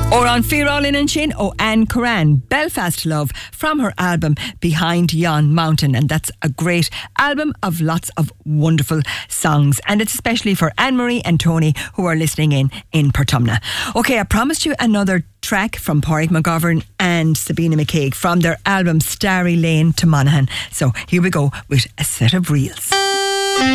Or on Fearolin and Shin, Anne Coran, Belfast Love, from her album Behind Yon Mountain. And that's a great album of lots of wonderful songs. And it's especially for Anne-Marie and Tony, who are listening in Portumna. Okay, I promised you another track from Pádraig McGovern and Sabina McCaig from their album Starry Lane to Monaghan. So here we go with A Set of Reels.